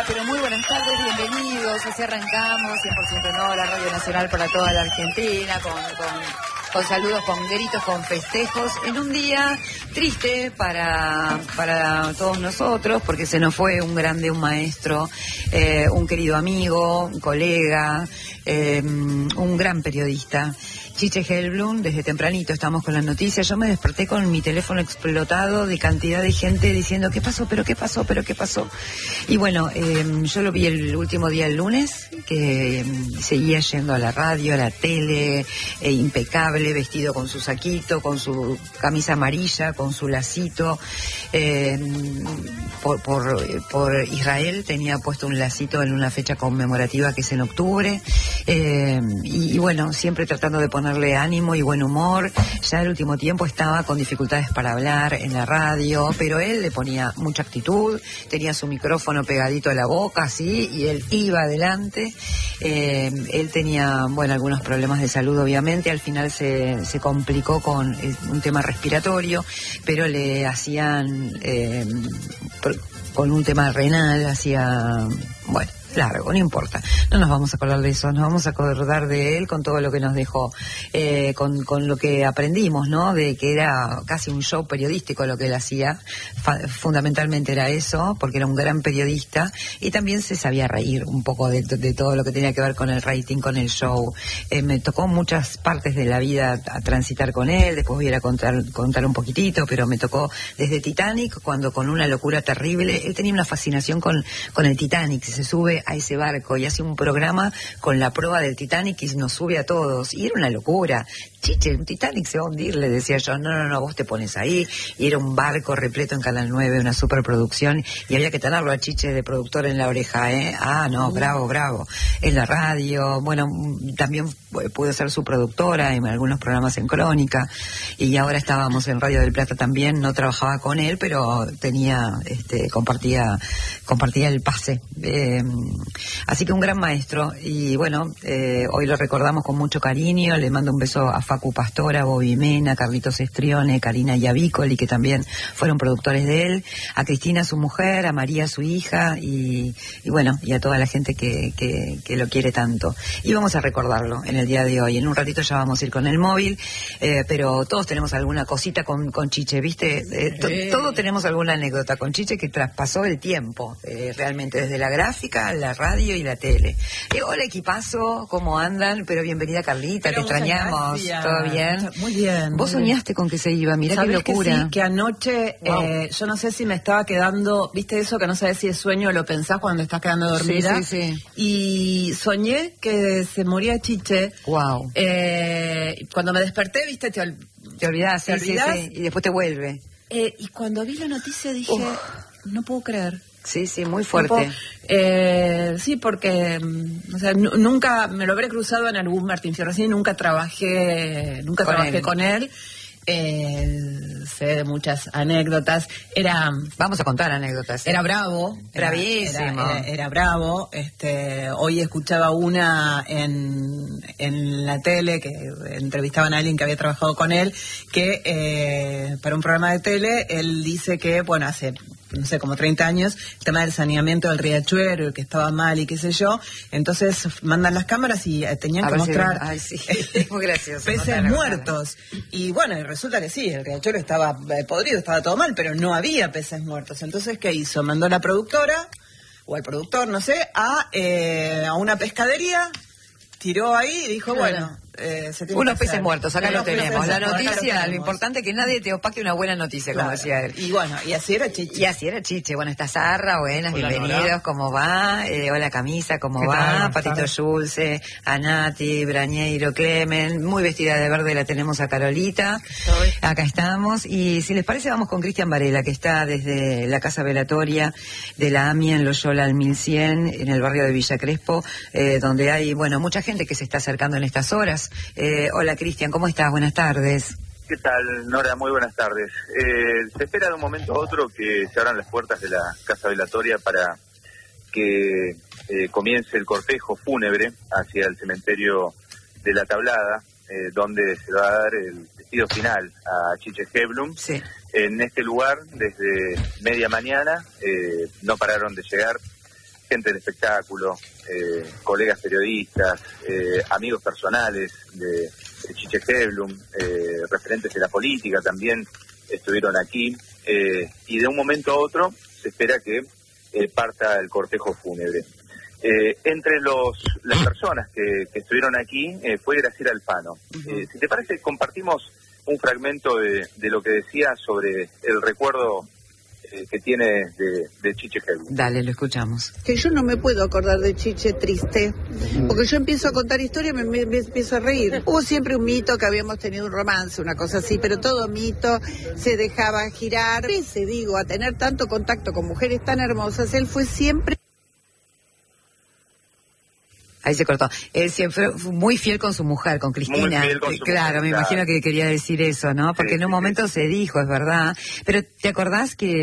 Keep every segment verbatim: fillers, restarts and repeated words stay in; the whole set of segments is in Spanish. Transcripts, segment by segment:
pero muy buenas tardes, bienvenidos. Así arrancamos, cien por ciento no, la Radio Nacional para toda la Argentina, con, con, con saludos, con gritos, con festejos, en un día triste para, para todos nosotros, porque se nos fue un grande, un maestro, eh, un querido amigo, un colega, eh, un gran periodista. Chiche Helblum, desde tempranito estamos con las noticias. Yo me desperté con mi teléfono explotado de cantidad de gente diciendo ¿qué pasó? ¿Pero qué pasó? ¿Pero qué pasó? Y bueno, eh, yo lo vi el último día, el lunes, que eh, seguía yendo a la radio, a la tele, eh, impecable, vestido con su saquito, con su camisa amarilla, con su lacito. Eh, por, por, por Israel tenía puesto un lacito en una fecha conmemorativa que es en octubre. Eh, y, y bueno, siempre tratando de poner ponerle ánimo y buen humor. Ya el último tiempo estaba con dificultades para hablar en la radio, pero él le ponía mucha actitud, tenía su micrófono pegadito a la boca, así, y él iba adelante. Eh, él tenía, bueno, algunos problemas de salud, obviamente, al final se, se complicó con un tema respiratorio, pero le hacían, eh, con un tema renal, hacía, bueno, largo, no importa, no nos vamos a acordar de eso, nos vamos a acordar de él con todo lo que nos dejó, eh, con, con lo que aprendimos, ¿no? De que era casi un show periodístico lo que él hacía, Fa- fundamentalmente era eso, porque era un gran periodista y también se sabía reír un poco de, de todo lo que tenía que ver con el rating, con el show. Eh, me tocó muchas partes de la vida a transitar con él, después voy a ir a contar, contar un poquitito, pero me tocó desde Titanic, cuando con una locura terrible, él tenía una fascinación con, con el Titanic, se sube a ese barco y hace un programa con la proa del Titanic y nos sube a todos, y era una locura. Chiche, un Titanic se va a hundir, le decía yo. No, no, no, vos te pones ahí. Y era un barco repleto en Canal nueve, una superproducción, y había que tenerlo a Chiche de productor en la oreja, ¿eh? Ah, no, bravo, bravo. En la radio, bueno, también pude ser su productora en algunos programas en Crónica, y ahora estábamos en Radio del Plata también. No trabajaba con él, pero tenía, este, compartía, compartía el pase. Eh, así que un gran maestro, y bueno, eh, hoy lo recordamos con mucho cariño. Le mando un beso a Facu Pastora, Bobby Mena, Carlitos Estrione, Karina Yavicoli, que también fueron productores de él, a Cristina, su mujer, a María, su hija, y, y bueno, y a toda la gente que, que, que lo quiere tanto. Y vamos a recordarlo en el día de hoy. En un ratito ya vamos a ir con el móvil, eh, pero todos tenemos alguna cosita con, con Chiche, ¿viste? Eh, to, sí. Todos tenemos alguna anécdota con Chiche que traspasó el tiempo, eh, realmente, desde la gráfica, la radio y la tele. Eh, hola, equipazo, ¿cómo andan? Pero bienvenida, Carlita, pero te extrañamos. Gracias. ¿Todo bien? Muy bien. Vos soñaste con que se iba, mirá qué locura. Que sí, que anoche, wow. eh, yo no sé si me estaba quedando, ¿viste eso que no sabes si es sueño o lo pensás cuando estás quedando dormida? Sí, sí, sí. Y soñé que se moría Chiche. Wow. Eh, cuando me desperté, ¿viste? Te, ol- te olvidás, sí, ¿te olvidás? Sí, sí, y después te vuelve. Eh, y cuando vi la noticia dije, Uf. no puedo creer. Sí, sí, muy fuerte. No puedo, eh, sí, porque o sea, n- nunca me lo habré cruzado en algún Martín Fierro, así, nunca trabajé, nunca con trabajé él. con él. Eh, sé de muchas anécdotas. Era, vamos a contar anécdotas. ¿eh? Era bravo, bravísimo. Era, era, era bravo. Este, hoy escuchaba una en, en la tele que entrevistaban a alguien que había trabajado con él, que eh, para un programa de tele él dice que, bueno, hace no sé, como treinta años, el tema del saneamiento del riachuelo, que estaba mal y qué sé yo, entonces mandan las cámaras y eh, tenían a que mostrar ay, sí. Muy gracioso, peces muertos. Y bueno, y resulta que sí, el riachuelo estaba eh, podrido, estaba todo mal, pero no había peces muertos. Entonces, ¿qué hizo? Mandó a la productora, o al productor, no sé, a, eh, a una pescadería, tiró ahí y dijo, claro. bueno... Eh, se unos peces muertos, acá lo tenemos. La noticia, lo importante es que nadie te opaque una buena noticia, claro. como decía él. Y bueno, y así era Chiche. Y así era Chiche. Bueno, está Sarra, buenas, hola, bienvenidos, Nora. ¿Cómo va? Eh, hola Camisa, ¿cómo va? Tal, Patito Schulze, a Nati, Brañeiro, Clemen, muy vestida de verde la tenemos a Carolita. Soy. Acá estamos. Y si les parece, vamos con Cristian Varela, que está desde la Casa Velatoria de la AMIA en Loyola al mil cien, en el barrio de Villa Crespo, eh, donde hay, bueno, mucha gente que se está acercando en estas horas. Eh, hola Cristian, ¿cómo estás? Buenas tardes. ¿Qué tal, Nora? Muy buenas tardes. Eh, se espera de un momento a otro que se abran las puertas de la Casa Velatoria para que eh, comience el cortejo fúnebre hacia el cementerio de La Tablada, eh, donde se va a dar el vestido final a Chiche Helblum. Sí. En este lugar, desde media mañana, eh, no pararon de llegar gente del espectáculo, eh, colegas periodistas, eh, amigos personales de, de Chiche Hellblum, eh, referentes de la política también estuvieron aquí, eh, y de un momento a otro se espera que eh, parta el cortejo fúnebre. Eh, entre los las personas que, que estuvieron aquí eh, fue Graciela Alfano. Uh-huh. Eh, si te parece, compartimos un fragmento de, de lo que decía sobre el recuerdo eh, que tiene de, de Chiche Hellblum. Dale, lo escuchamos. Que yo no me puedo acordar de Chiche triste, porque yo empiezo a contar historia y me, me, me empiezo a reír. Hubo siempre un mito que habíamos tenido un romance, una cosa así, pero todo mito, se dejaba girar. Ese, digo, a tener tanto contacto con mujeres tan hermosas, él fue siempre... Ahí se cortó. Él siempre fue muy fiel con su mujer, con Cristina. Muy fiel con su claro, mujer, me claro. imagino que quería decir eso, ¿no? Porque sí, en un sí, momento sí. se dijo, es verdad. Pero ¿te acordás que,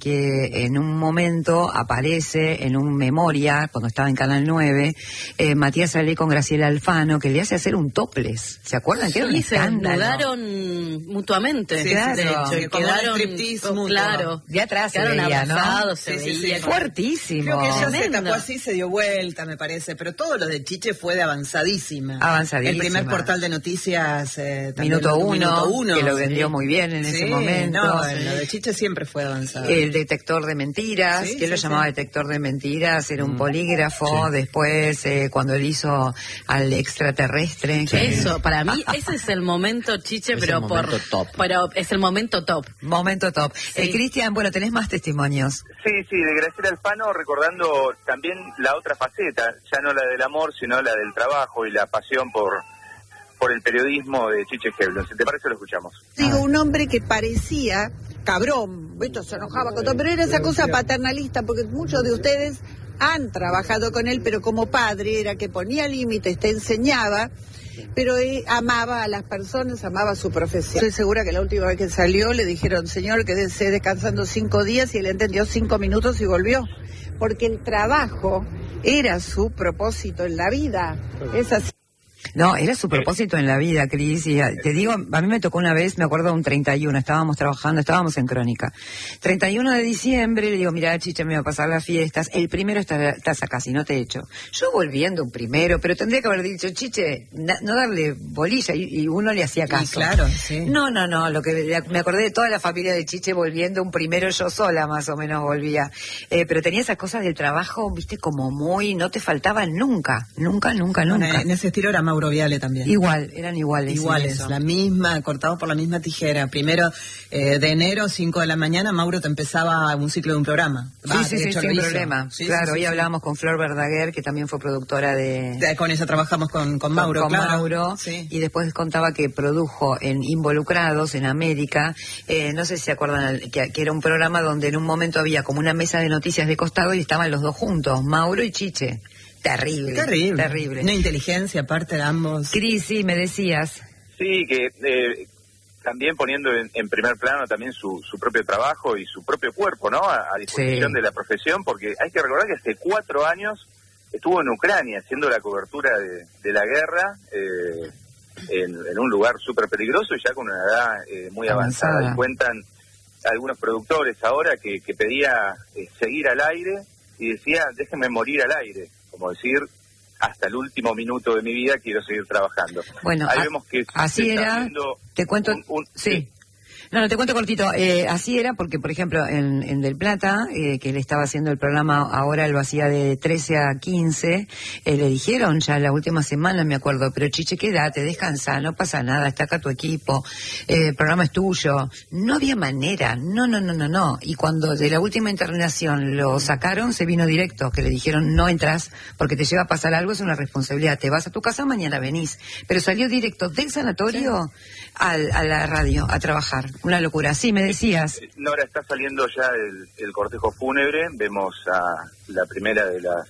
que en un momento aparece en un memoria, cuando estaba en Canal nueve, eh, Matías Salé con Graciela Alfano, que le hace hacer un topless? ¿Se acuerdan? Que era un Sí, se escándalo. desnudaron mutuamente. Sí, claro. De hecho, Como un quedaron, striptease oh, mutuo. claro. De atrás se Quedaron veía, ¿no? abrazados, se Sí, sí, veía. sí. Fuertísimo. Creo que ella se Tremendo. tapó así, se dio vuelta, me parece, pero todo lo de Chiche fue de avanzadísima. Avanzadísima. El primer portal de noticias... Eh, también Minuto lo- uno, Minuto Uno, que lo sí. vendió muy bien en Sí, ese momento. no, Sí. lo de Chiche siempre fue avanzado. El detector de mentiras, Sí, que él lo sí, llamaba sí. detector de mentiras, era un Mm. polígrafo, Sí. después eh, cuando él hizo al extraterrestre. que- Eso, para mí, ese es el momento Chiche, Es pero el momento por top. pero es el momento top. Momento top. Sí. Eh, Cristian, bueno, tenés más testimonios. Sí, sí, de Graciela Alfano, recordando también la otra faceta, ya no la del amor, sino la del trabajo y la pasión por por el periodismo de Chiche Hellblum. Si te parece, lo escuchamos. Digo, un hombre que parecía cabrón, ¿viste? Se enojaba con todo, pero era esa cosa paternalista, porque muchos de ustedes han trabajado con él, pero como padre era que ponía límites, te enseñaba, pero él amaba a las personas, amaba su profesión. Estoy segura que la última vez que salió le dijeron, señor, quédese descansando cinco días, y él entendió cinco minutos y volvió, porque el trabajo era su propósito en la vida. Es así. No, era su propósito en la vida, Cris, y te digo, a mí me tocó una vez, me acuerdo un treinta y uno, estábamos trabajando, estábamos en Crónica. treinta y uno de diciembre, le digo, mira, Chiche, me va a pasar las fiestas, el primero está, estás acá, si no te echo. Yo volviendo un primero, pero tendría que haber dicho, Chiche, na, no darle bolilla, y, y uno le hacía caso. Y claro, sí. No, no, no, lo que me acordé de toda la familia de Chiche volviendo un primero, yo sola más o menos volvía. Eh, pero tenía esas cosas del trabajo, viste, como muy, no te faltaban nunca, nunca, nunca, nunca. Bueno, en ese estilo era Mauro Viale también. Igual, eran iguales. Iguales, eso. la misma, cortados por la misma tijera. Primero, eh, de enero, cinco de la mañana, Mauro te empezaba un ciclo de un programa. Sí, Va, sí, de sí, hecho, sin lo hizo. problema. Sí, claro, sí, hoy sí, hablábamos con Flor Verdaguer, que también fue productora de... sí. Con ella trabajamos con, con Mauro, con claro. Mauro, Sí. y después contaba que produjo en Involucrados, en América, eh, no sé si se acuerdan, que, que era un programa donde en un momento había como una mesa de noticias de costado y estaban los dos juntos, Mauro y Chiche. Terrible. Terrible. Terrible. Una inteligencia aparte de ambos. Cris, sí, me decías. Sí, que eh, también poniendo en, en primer plano también su, su propio trabajo y su propio cuerpo, ¿no? A, a disposición Sí. de la profesión, porque hay que recordar que hace cuatro años estuvo en Ucrania haciendo la cobertura de, de la guerra, eh, en, en un lugar súper peligroso y ya con una edad eh, muy avanzada. Avanzada. Y cuentan algunos productores ahora que, que pedía eh, seguir al aire y decía, déjenme morir al aire, como decir, hasta el último minuto de mi vida quiero seguir trabajando. Bueno, Ahí a- vemos que así se está era, haciendo te cuento, un- un- sí. No, no, te cuento cortito. Eh, así era porque, por ejemplo, en, en Del Plata, eh, que él estaba haciendo el programa, ahora lo hacía de trece a quince, eh, le dijeron ya la última semana, me acuerdo, pero Chiche, quédate, descansa, no pasa nada, está acá tu equipo, eh, el programa es tuyo. No había manera, no, no, no, no, no. Y cuando de la última internación lo sacaron, se vino directo, que le dijeron, no entras, porque te lleva a pasar algo, es una responsabilidad, te vas a tu casa, mañana venís. Pero salió directo del sanatorio al, a la radio, a trabajar. Una locura. Sí, me decías. Nora, está saliendo ya el, el cortejo fúnebre, vemos a la primera de las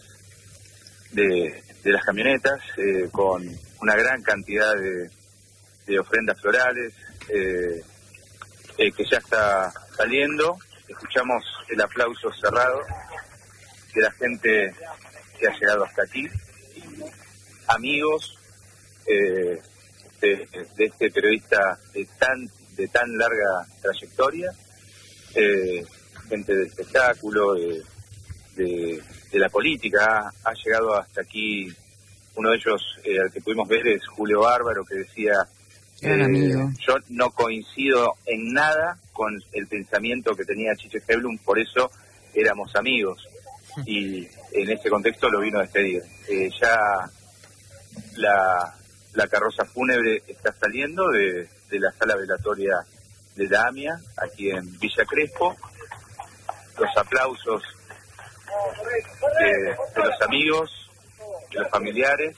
de, de las camionetas eh, con una gran cantidad de, de ofrendas florales eh, eh, que ya está saliendo. Escuchamos el aplauso cerrado de la gente que ha llegado hasta aquí, amigos eh, de, de este periodista de tan de tan larga trayectoria, eh, gente del espectáculo, de, de, de la política. Ha, ha llegado hasta aquí, uno de ellos, eh, al que pudimos ver, es Julio Bárbaro, que decía, Gran eh, amigo. yo no coincido en nada con el pensamiento que tenía Chiche Heiblum, por eso éramos amigos. Y en ese contexto lo vino a despedir. Eh, ya la, la carroza fúnebre está saliendo de, de la sala velatoria de la AMIA, aquí en Villa Crespo. Los aplausos de, de los amigos, de los familiares.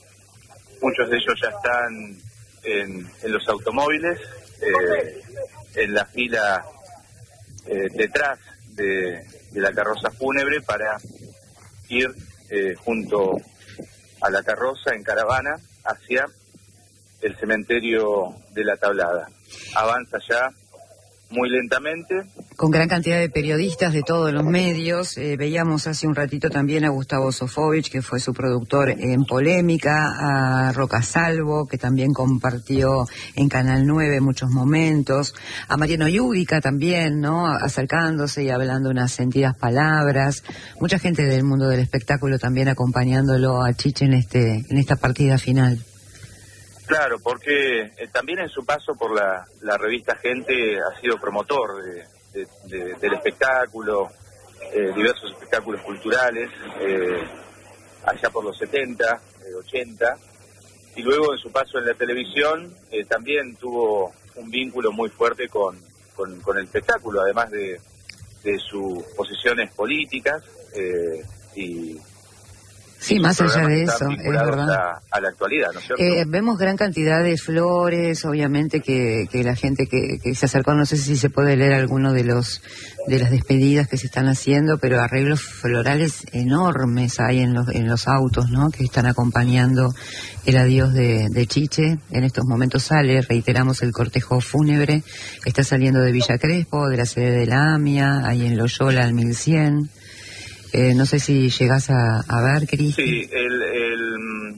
Muchos de ellos ya están en, en los automóviles, eh, en la fila eh, detrás de, de la carroza fúnebre para ir eh, junto a la carroza en caravana hacia el cementerio de La Tablada. Avanza ya muy lentamente. Con gran cantidad de periodistas de todos los medios. Eh, veíamos hace un ratito también a Gustavo Sofovich, que fue su productor en Polémica, a Roca Salvo, que también compartió en Canal nueve muchos momentos, a Mariano Yudica también, ¿no? Acercándose y hablando unas sentidas palabras. Mucha gente del mundo del espectáculo también acompañándolo a Chiche en este en esta partida final. Claro, porque eh, también en su paso por la, la revista Gente ha sido promotor de, de, de, del espectáculo, eh, diversos espectáculos culturales, eh, allá por los setenta, eh, ochenta, y luego en su paso en la televisión eh, también tuvo un vínculo muy fuerte con, con, con el espectáculo, además de, de sus posiciones políticas eh, y... Sí, más allá de eso, es verdad. A, a la actualidad, ¿no es cierto? Eh, vemos gran cantidad de flores, obviamente que, que la gente que, que se acercó, no sé si se puede leer alguno de los de las despedidas que se están haciendo, pero arreglos florales enormes hay en los en los autos, ¿no? Que están acompañando el adiós de, de Chiche. En estos momentos sale, reiteramos, el cortejo fúnebre, está saliendo de Villa Crespo, de la sede de la AMIA, ahí en Loyola al mil cien. Eh, no sé si llegás a, a ver, Cris. Sí, el, el,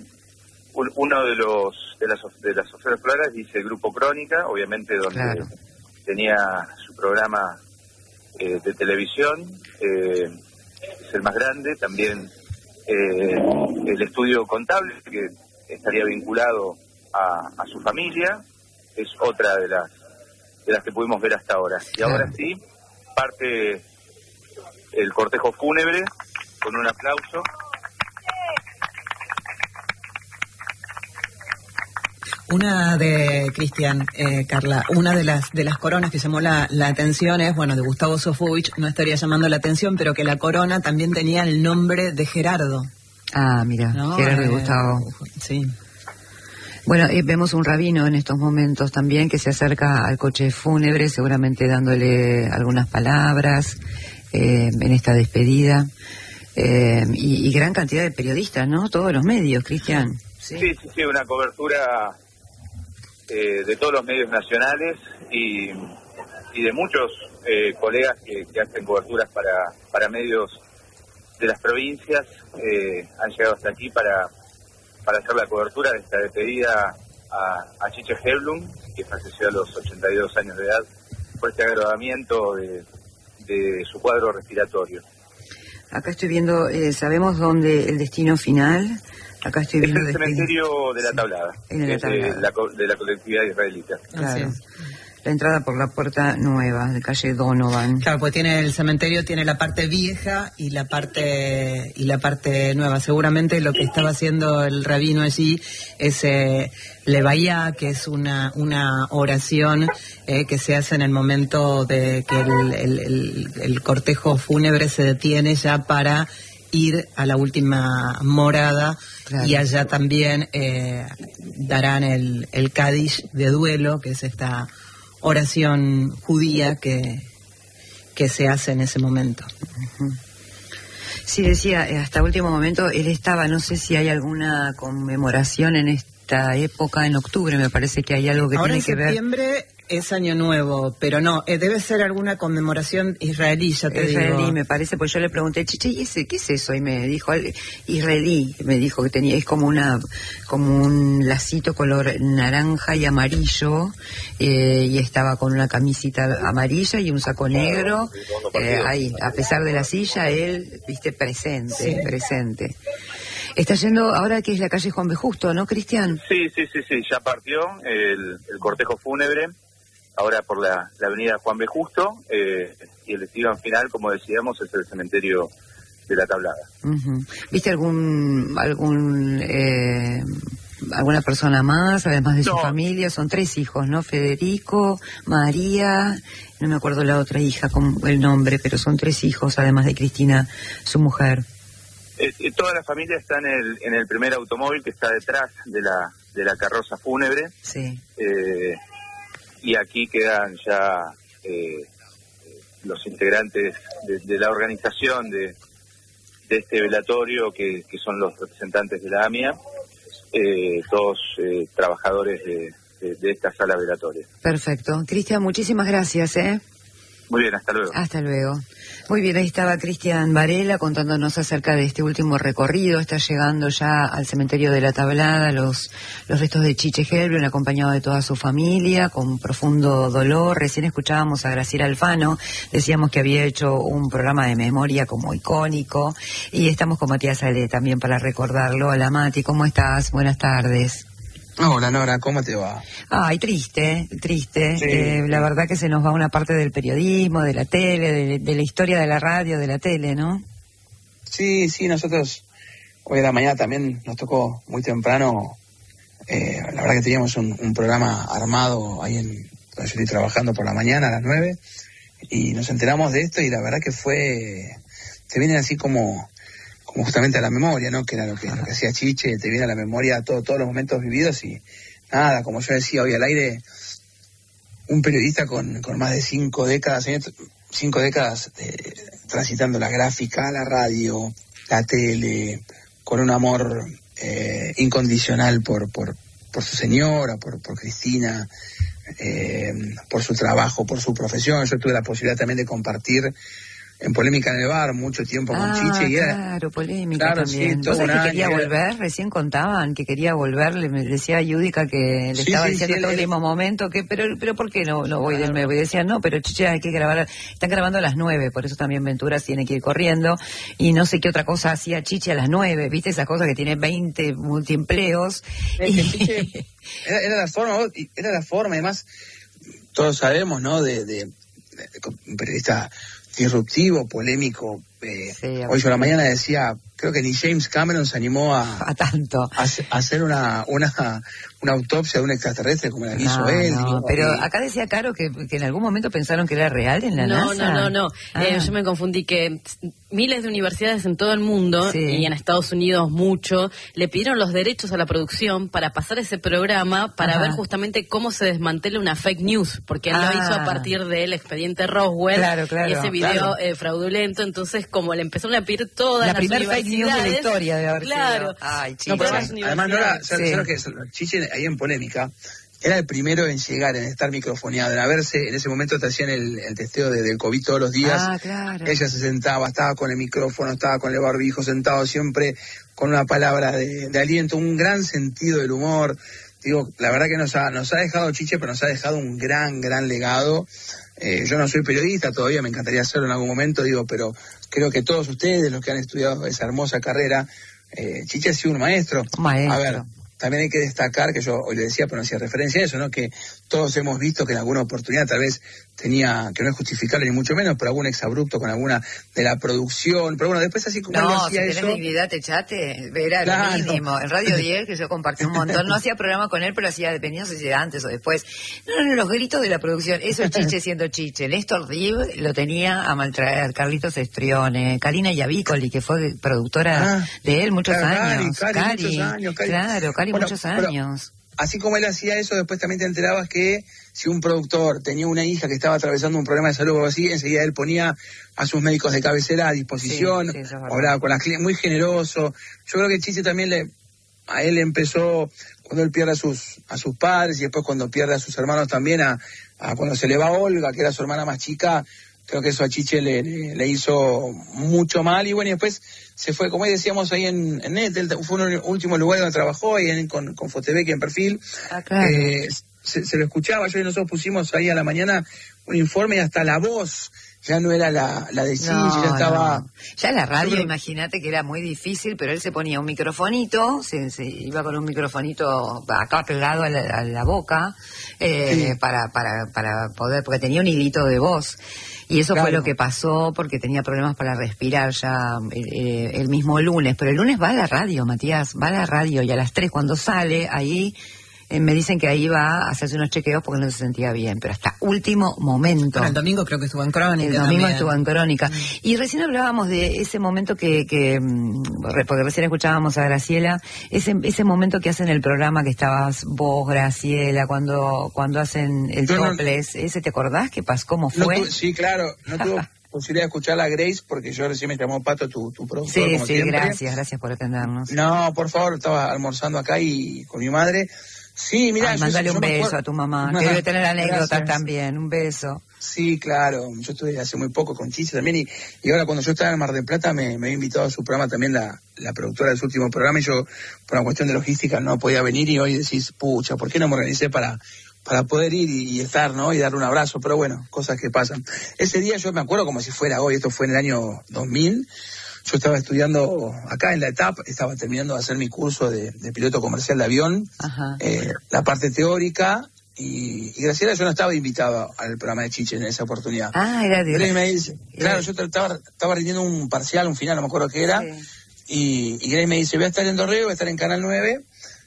un, uno de los de las de las ofrendas florales dice el Grupo Crónica, obviamente donde Claro. tenía su programa eh, de televisión, eh, es el más grande, también eh, el estudio contable, que estaría vinculado a, a su familia, es otra de las de las que pudimos ver hasta ahora. Y Claro. ahora sí, parte el cortejo fúnebre con un aplauso. Una de, Cristian, eh, Carla, una de las de las coronas que llamó la, la atención es, bueno, de Gustavo Sofovich, no estaría llamando la atención, pero que la corona también tenía el nombre de Gerardo. Ah, mira, ¿No? Gerardo y Eh, Gustavo. Sí. Bueno, eh, vemos un rabino en estos momentos también que se acerca al coche fúnebre, seguramente dándole algunas palabras eh, en esta despedida. Eh, y, y gran cantidad de periodistas, ¿no? Todos los medios, Cristian. Sí, sí, sí, una cobertura eh, de todos los medios nacionales y, y de muchos eh, colegas que, que hacen coberturas para, para medios de las provincias, eh, han llegado hasta aquí para, para hacer la cobertura de esta despedida a, a Chiche Heiblum, que falleció a los ochenta y dos años de edad por este agravamiento de, de su cuadro respiratorio. Acá estoy viendo, eh, ¿sabemos dónde el destino final? Acá estoy Es viendo... el despedida. cementerio de La Tablada, En La que es de Tablada. la, co- de la colectividad israelita. Claro. Así es. La entrada por la puerta nueva, de calle Donovan. Claro, pues tiene el cementerio, tiene la parte vieja y la parte y la parte nueva. Seguramente lo que estaba haciendo el rabino allí es eh, Levaya, que es una una oración eh, que se hace en el momento de que el, el, el, el cortejo fúnebre se detiene ya para ir a la última morada. Claro. Y allá también eh, darán el, el Kadish de duelo, que es esta oración judía que, que se hace en ese momento. Sí, decía, eh, hasta último momento él estaba, no sé si hay alguna conmemoración en esta época, en octubre, me parece que hay algo que Ahora tiene en que ver. septiembre Es Año Nuevo, pero no, eh, debe ser alguna conmemoración israelí, ya te israelí, digo. me parece, pues yo le pregunté, Chiche, ¿y ese qué es eso? Y me dijo, israelí, me dijo que tenía, es como una, como un lacito color naranja y amarillo, eh, y estaba con una camisita amarilla y un saco negro, eh, ahí, a pesar de la silla, él, viste, presente, sí. presente. Está yendo ahora que es la calle Juan B. Justo, ¿no, Cristian? Sí, sí, sí, sí, ya partió el, el cortejo fúnebre, ahora por la, la avenida Juan B. Justo, eh, y el destino final, como decíamos, es el cementerio de La Tablada. Uh-huh. ¿Viste algún, algún, eh, alguna persona más, además de no. su familia? Son tres hijos, ¿no? Federico, María, no me acuerdo la otra hija con el nombre, pero son tres hijos, además de Cristina, su mujer. Eh, eh, toda la familia está en el en el primer automóvil que está detrás de la de la carroza fúnebre. Sí. Eh, y aquí quedan ya eh, los integrantes de, de la organización de, de este velatorio, que, que son los representantes de la AMIA, eh, todos eh, trabajadores de, de, de esta sala velatoria. Perfecto. Cristian, muchísimas gracias, ¿eh? Muy bien, hasta luego. Hasta luego. Muy bien, ahí estaba Cristian Varela contándonos acerca de este último recorrido. Está llegando ya al cementerio de La Tablada los, los restos de Chiche Helblum, acompañado de toda su familia, con profundo dolor. Recién escuchábamos a Graciela Alfano, decíamos que había hecho un programa de memoria como icónico, y estamos con Matías Ale también para recordarlo. Hola Mati, ¿cómo estás? Buenas tardes. Hola Nora, ¿cómo te va? Ay, triste, triste. Sí. Eh, la verdad que se nos va una parte del periodismo, de la tele, de, de la historia de la radio, de la tele, ¿no? Sí, sí, nosotros hoy a la mañana también nos tocó muy temprano. Eh, la verdad que teníamos un, un programa armado ahí en donde yo estoy trabajando por la mañana a las nueve, y nos enteramos de esto, y la verdad que fue, te viene así como... como justamente a la memoria, ¿no? Que era lo que, lo que hacía Chiche, te viene a la memoria todo, todos los momentos vividos, y nada, como yo decía hoy al aire, un periodista con, con más de cinco décadas, cinco décadas eh, transitando la gráfica, la radio, la tele, con un amor eh, incondicional por, por, por su señora, por, por Cristina, eh, por su trabajo, por su profesión. Yo tuve la posibilidad también de compartir en Polémica en el Bar mucho tiempo con ah, Chiche, y era, claro, Polémica claro, también. sí, ¿Vos sabés que quería era... volver? Recién contaban que quería volver, le me decía a Yudica que le sí, estaba sí, diciendo sí, todo el él... último momento, que pero pero ¿por qué no, no voy del nuevo? Y decía, no, pero Chiche hay que grabar, están grabando a las nueve, por eso también Venturas tiene que ir corriendo, y no sé qué otra cosa hacía Chiche a las nueve, ¿viste? Esas cosas que tiene veinte multiempleos. Es y... que Chiche, era, era la forma, era la forma, además, todos sabemos, ¿no? De, de, de un periodista disruptivo, polémico. Eh, sí, hoy yo a la mañana decía, creo que ni James Cameron se animó a, a tanto a, a hacer una, una una autopsia de un extraterrestre como la que no, hizo él. No, digo, pero y... acá decía Caro que, que en algún momento pensaron que era real en la no, NASA. No, no, no, ah. eh, yo me confundí, que miles de universidades en todo el mundo, sí. y en Estados Unidos mucho, le pidieron los derechos a la producción para pasar ese programa, para Ajá. ver justamente cómo se desmantela una fake news, porque él ah. lo hizo a partir del expediente Roswell, claro, claro, y ese video claro. eh, fraudulento. Entonces como le empezaron a pedir todas la las primer fake news de la historia de haber claro. sido. Ay, no, pero además, además no era, sí. ¿sabes que Chiche ahí en Polémica era el primero en llegar, en estar microfoneado, en haberse, en ese momento te hacían el, el testeo de, del COVID todos los días. Ah, claro. Ella se sentaba, estaba con el micrófono, estaba con el barbijo, sentado siempre con una palabra de, de aliento, un gran sentido del humor. Digo, la verdad que nos ha, nos ha dejado Chiche, pero nos ha dejado un gran, gran legado. Eh, yo no soy periodista todavía, me encantaría hacerlo en algún momento, digo, pero creo que todos ustedes, los que han estudiado esa hermosa carrera, eh, Chiche ha sido un maestro. maestro. A ver, también hay que destacar, que yo hoy le decía, pero no hacía referencia a eso, ¿no? Que todos hemos visto que en alguna oportunidad tal vez tenía, que no es justificable ni mucho menos, pero algún exabrupto con alguna de la producción. Pero bueno, después así como no, él hacía si eso... No, si dignidad, te echate, era claro. lo mínimo. En Radio diez, que yo compartí un montón, no hacía programa con él, pero hacía, dependiendo si era antes o después. No, no, los gritos de la producción, eso es Chiche siendo Chiche. Néstor Riv lo tenía a maltraer, Carlitos Estrione, Karina Yavicoli, que fue productora ah, de él muchos claro, años. Cari, Cari, Cari, muchos años. Cari. Claro, Cari bueno, muchos años. Así como él hacía eso, después también te enterabas que si un productor tenía una hija que estaba atravesando un problema de salud o algo así, enseguida él ponía a sus médicos de cabecera a disposición, sí, sí, hablaba con las clientes, muy generoso. Yo creo que Chiche también le, a él empezó, cuando él pierde a sus, a sus padres y después cuando pierde a sus hermanos también, a, a cuando se le va Olga, que era su hermana más chica, creo que eso a Chiche le, le, le hizo mucho mal. Y bueno, y después se fue, como decíamos ahí en, en Net, fue un último lugar donde trabajó, ahí en, con, con Fotevec en Perfil. Ah, claro. eh, se, se lo escuchaba, yo y nosotros pusimos ahí a la mañana un informe y hasta la voz ya no era la, la de Chiche, no, ya estaba... No. Ya la radio, creo... imagínate que era muy difícil, pero él se ponía un microfonito, se, se iba con un microfonito acá pegado a la, a la boca, eh, sí. para, para, para poder, porque tenía un hilito de voz. Y eso claro. fue lo que pasó, porque tenía problemas para respirar ya eh, el mismo lunes. Pero el lunes va a la radio, Matías, va a la radio, y a las tres cuando sale, ahí eh, me dicen que ahí va a hacerse unos chequeos porque no se sentía bien, pero hasta último momento. Bueno, el domingo creo que estuvo en Crónica. El domingo también. estuvo en Crónica. Mm. Y recién hablábamos de ese momento que, que, porque recién escuchábamos a Graciela, ese ese momento que hacen el programa, que estabas vos, Graciela, cuando cuando hacen el no, topless, no, ¿ese te acordás? ¿Qué pasó? ¿Cómo fue? No tu, sí, claro, no tuvo posibilidad de escuchar a Grace, porque yo recién me llamó Pato, tu, tu productor, Sí, como sí, siempre. gracias, gracias por atendernos. No, por favor, estaba almorzando acá y con mi madre. Sí, mira, Ay, yo, mándale yo un beso acuerdo... a tu mamá, que debe tener anécdotas Gracias. también, un beso. Sí, claro, yo estuve hace muy poco con Chiche también, y, y ahora cuando yo estaba en Mar del Plata me, me había invitado a su programa también la, la productora de su último programa, y yo por una cuestión de logística no podía venir, y hoy decís, pucha, ¿por qué no me organicé para, para poder ir y, y estar, ¿no? Y dar un abrazo, pero bueno, cosas que pasan. Ese día yo me acuerdo como si fuera hoy, esto fue en el año dos mil, yo estaba estudiando acá en la etapa, estaba terminando de hacer mi curso de, de piloto comercial de avión, eh, la parte teórica, y, y Graciela, yo no estaba invitado al programa de Chiche en esa oportunidad. Ah, era de... Grace me dice, claro, yo estaba, estaba rindiendo un parcial, un final, no me acuerdo qué era, sí. y, y Grace me dice, voy a estar en Dorrego, voy a estar en Canal nueve,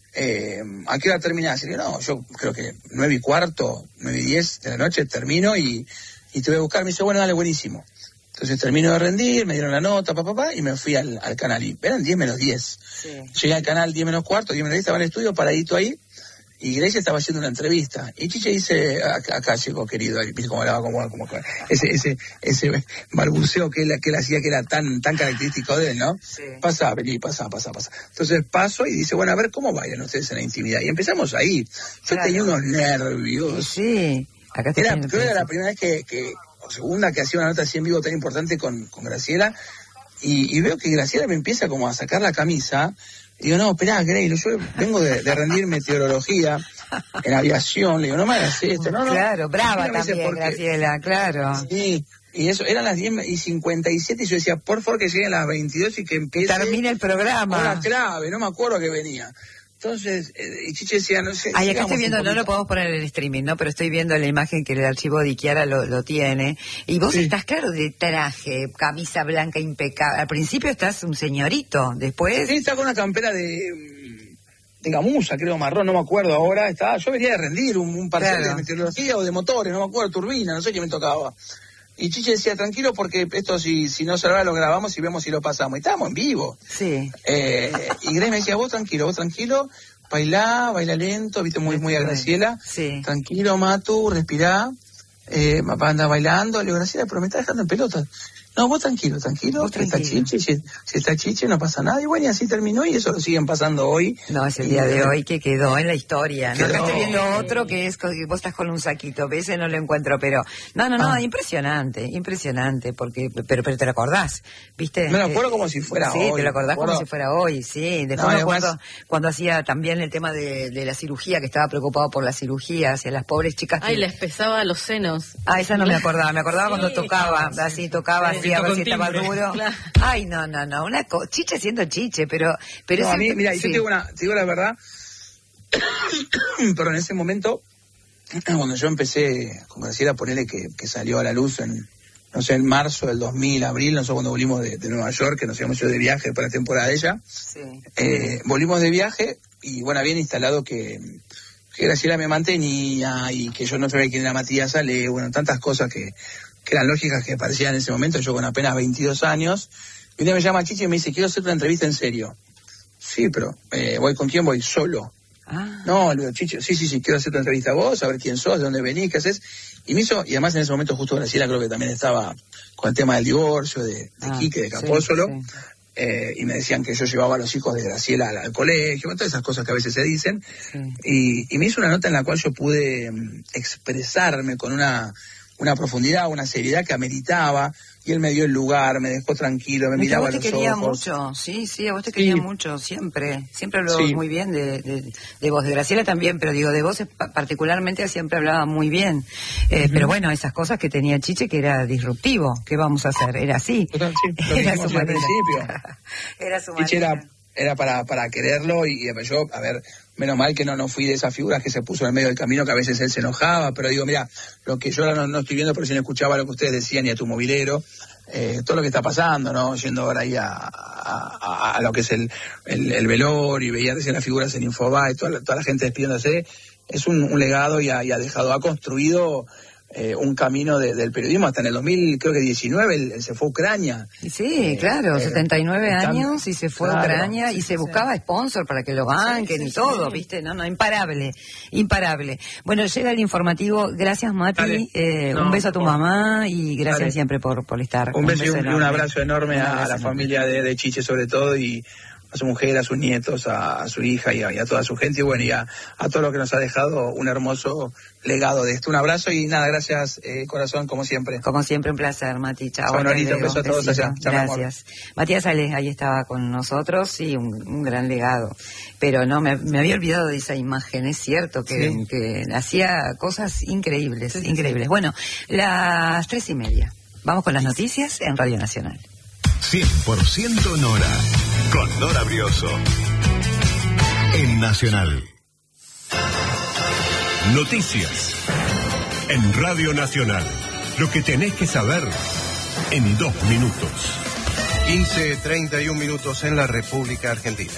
eh, ¿a qué hora terminás? Y yo, no, yo creo que nueve y cuarto, nueve y diez de la noche termino y, y te voy a buscar. Me dice, bueno, dale, buenísimo. Entonces termino de rendir, me dieron la nota, papá, papá, y me fui al, al canal. Y eran diez menos diez. Sí. Llegué al canal diez menos cuarto, diez menos diez, estaba en el estudio, paradito ahí, y Grecia estaba haciendo una entrevista. Y Chiche dice, acá, acá llegó, querido, ahí, como hablaba, como, como, ese, ese, ese balbuceo que él, que él hacía, que era tan, tan característico de él, ¿no? Sí. Pasa, vení, pasa, pasa, pasa. Entonces paso y dice, bueno, a ver, ¿cómo vayan ustedes en la intimidad? Y empezamos ahí. Yo claro. tenía unos nervios. Sí, acá te era, creo que era la primera vez que, que segunda que hacía una nota así en vivo tan importante con, con Graciela, y, y veo que Graciela me empieza como a sacar la camisa, y digo, no, esperá, Grey, yo vengo de, de rendir meteorología en aviación, le digo, no me hagas esto, no, no. Claro, brava también, porque, Graciela, claro. Sí, y eso, eran las diez y cincuenta y siete, y yo decía, por favor que lleguen las veintidós y que empiece. Que termine el programa. Una clave, no me acuerdo que venía. Entonces, eh, y Chiche decía, no sé... Ay, acá estoy viendo, no lo podemos poner en el streaming, ¿no? Pero estoy viendo la imagen que el archivo de Iquiara lo, lo tiene. Y vos sí. estás, claro, de traje, camisa blanca impecable. Al principio estás un señorito, después... Sí, está con una campera de... de gamuza, creo, marrón, no me acuerdo ahora. Estaba, yo venía de rendir un, un parcial claro. de meteorología o de motores, no me acuerdo, turbina, no sé qué me tocaba. Y Chiche decía, tranquilo, porque esto si, si no se lo grabamos y vemos si lo pasamos. Y estábamos en vivo. Sí. Eh, y Grace me decía, vos tranquilo, vos tranquilo, bailá, baila lento, viste, muy, muy a Graciela. Sí. Tranquilo, Matu, respirá. Eh, papá anda bailando. Le digo, Graciela, pero me está dejando en pelota. No, vos tranquilo, tranquilo, vos tranquilo. Está Chiche, si, si está Chiche no pasa nada. Y bueno, y así terminó, y eso lo siguen pasando hoy. No, es el y, día de hoy que quedó en la historia. Quedó. No, acá estoy viendo otro que es, que vos estás con un saquito, ese no lo encuentro, pero... No, no, no, ah. impresionante, impresionante, porque pero pero te lo acordás, ¿viste? Me lo acuerdo como si fuera sí, hoy. Sí, te lo acordás como si fuera hoy, sí. Después no, me acuerdo además... cuando hacía también el tema de, de la cirugía, que estaba preocupado por la cirugía, hacia las pobres chicas. Ay, que... les pesaba los senos. Ah, esa no me acordaba, me acordaba sí, cuando tocaba, sí, así tocaba, sí, así, a ver si estaba duro. Claro. Ay, no, no, no, una co Chiche siendo Chiche, pero... pero no, ese... a mí, mira, sí. yo te digo, una, te digo la verdad, pero en ese momento, cuando yo empecé, como decía, ponerle que, que salió a la luz en, no sé, en marzo del dos mil, abril, nosotros cuando volvimos de, de Nueva York, que nos íbamos yo de viaje para la temporada de ella, sí. eh, volvimos de viaje, y bueno, habían instalado que... que Graciela me mantenía, y que yo no sabía quién era Matías Ale, bueno, tantas cosas que... que eran lógicas que parecían en ese momento, yo con apenas veintidós años, y un día me llama Chiche y me dice, quiero hacer una entrevista en serio. Sí, pero, eh, ¿voy con quién? Voy solo. Ah. No, le digo, Chiche, sí, sí, sí, quiero hacer una entrevista a vos, a ver quién sos, de dónde venís, qué haces. Y me hizo, y además en ese momento justo Graciela creo que también estaba con el tema del divorcio, de, de ah, Quique, de Capósolo. Sí, sí. eh, y me decían que yo llevaba a los hijos de Graciela al, al colegio, todas esas cosas que a veces se dicen, sí. y, y me hizo una nota en la cual yo pude um, expresarme con una, una profundidad, una seriedad que ameritaba, y él me dio el lugar, me dejó tranquilo, me miraba a los ojos. A vos te quería mucho, sí, sí, a vos te quería sí. mucho, siempre. Siempre habló sí. muy bien de, de, de vos, de Graciela también, pero digo, de vos particularmente siempre hablaba muy bien. Eh, uh-huh. Pero bueno, esas cosas que tenía Chiche que era disruptivo, ¿qué vamos a hacer? Era así. Total, sí, era su al principio. Era su Chiche era, era para, para quererlo, y, y yo, a ver... Menos mal que no, no fui de esas figuras que se puso en el medio del camino, que a veces él se enojaba, pero digo, mira, lo que yo ahora no, no estoy viendo, pero si no escuchaba lo que ustedes decían y a tu movilero, eh, todo lo que está pasando, ¿no? Yendo ahora ahí a, a, a lo que es el, el, el velorio, y veía recién las figuras en Infobae, toda la, toda la gente despidiéndose, es un, un legado y ha, y ha dejado, ha construido... Eh, un camino de, del periodismo hasta en el dos mil, creo que diecinueve, él, él se fue a Ucrania. Sí, eh, claro, eh, setenta y nueve años y se fue claro, a Ucrania y se buscaba sponsor para que lo banquen sí, sí, y todo, sí. ¿viste? No, no, imparable, imparable. Bueno, llega el informativo, gracias Mati, eh, no, un beso a tu por... mamá y gracias Dale. siempre por, por estar. Un, un beso y un, un abrazo enorme un abrazo a, a la enorme. familia de, de Chiche sobre todo, y a su mujer, a sus nietos, a, a su hija y a, y a toda su gente, y bueno, y a, a todo lo que nos ha dejado un hermoso legado de esto. Un abrazo y nada, gracias, eh, corazón, como siempre. Como siempre, un placer, Mati. Chao. Sonorita, un beso a todos allá. Chao, gracias. Matías Ale, ahí estaba con nosotros, sí, un, un gran legado. Pero no, me, me había olvidado de esa imagen, es cierto, que, sí. que hacía cosas increíbles, sí, increíbles. Sí. Bueno, las tres y media. Vamos con las noticias en Radio Nacional. cien por ciento Nora, con Nora Brioso, en Nacional. Noticias, en Radio Nacional. Lo que tenés que saber en dos minutos. quince treinta y un minutos en la República Argentina.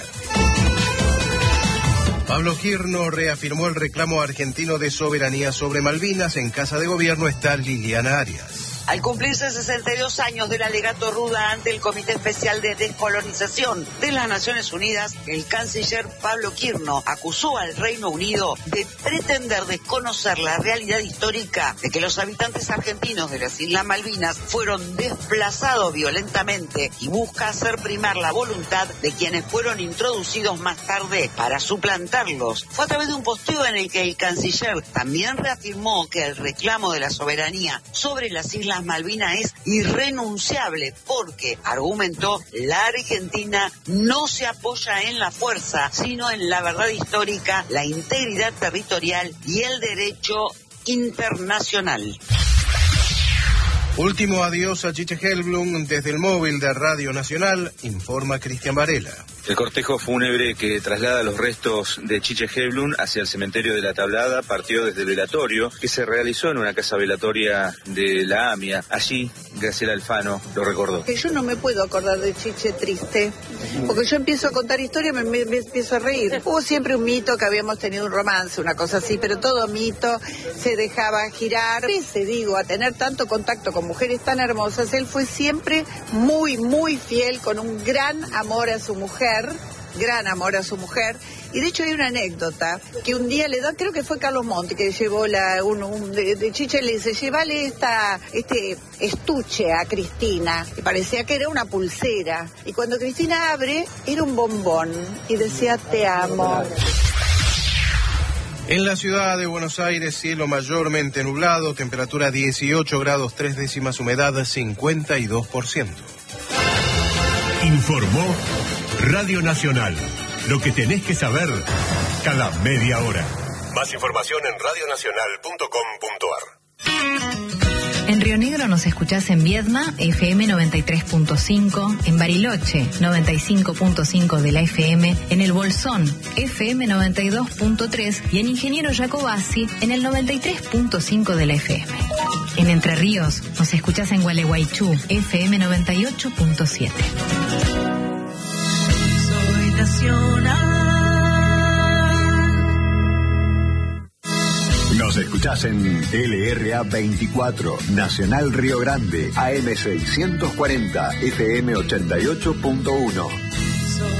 Pablo Girno reafirmó el reclamo argentino de soberanía sobre Malvinas. En Casa de Gobierno está Liliana Arias. Al cumplirse sesenta y dos años del alegato Ruda ante el Comité Especial de Descolonización de las Naciones Unidas, el canciller Pablo Girno acusó al Reino Unido de pretender desconocer la realidad histórica de que los habitantes argentinos de las Islas Malvinas fueron desplazados violentamente y busca hacer primar la voluntad de quienes fueron introducidos más tarde para suplantarlos. Fue a través de un posteo en el que el canciller también reafirmó que el reclamo de la soberanía sobre las Islas Malvinas es irrenunciable porque, argumentó, la Argentina no se apoya en la fuerza, sino en la verdad histórica, la integridad territorial y el derecho internacional. Último adiós a Chiche Hellblum desde el móvil de Radio Nacional, informa Cristian Varela. El cortejo fúnebre que traslada los restos de Chiche Hellblum hacia el cementerio de La Tablada partió desde el velatorio que se realizó en una casa velatoria de la AMIA. Allí, Graciela Alfano lo recordó. Que yo no me puedo acordar de Chiche triste, porque yo empiezo a contar historias y me, me, me empiezo a reír. Hubo siempre un mito que habíamos tenido un romance, una cosa así, pero todo mito se dejaba girar. Ese, digo, a tener tanto contacto con mujeres tan hermosas, él fue siempre muy, muy fiel, con un gran amor a su mujer. gran amor a su mujer, y de hecho hay una anécdota que un día le da, creo que fue Carlos Monti que llevó la un, un de, de Chiche, le dice, llévale esta este estuche a Cristina, y parecía que era una pulsera, y cuando Cristina abre era un bombón y decía te amo. En la ciudad de Buenos Aires, cielo mayormente nublado, temperatura dieciocho grados tres décimas, humedad cincuenta y dos por ciento. Informó Radio Nacional. Lo que tenés que saber cada media hora. Más información en radio nacional punto com punto a r. En Río Negro nos escuchás en Viedma, F M noventa y tres punto cinco, en Bariloche, noventa y cinco punto cinco de la F M, en El Bolsón, F M noventa y dos punto tres y en Ingeniero Jacobasi, en el noventa y tres punto cinco de la F M. En Entre Ríos nos escuchás en Gualeguaychú, F M noventa y ocho punto siete. Soy nacional. Nos escuchás en L R A veinticuatro, Nacional Río Grande, A M seiscientos cuarenta, F M ochenta y ocho punto uno.